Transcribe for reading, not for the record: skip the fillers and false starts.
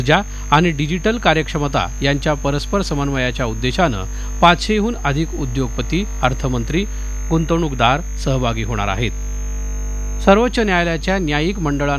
ऊर्जा आणि डिजिटल कार्यक्षमता यांच्या परस्पर समन्वयाच्या उद्देशानं 500हून अधिक उद्योगपती, अर्थमंत्री, गुंतवणूकदार सहभागी होणार आहेत. सर्वोच्च न्यायालयाच्या न्यायिक मंडळानं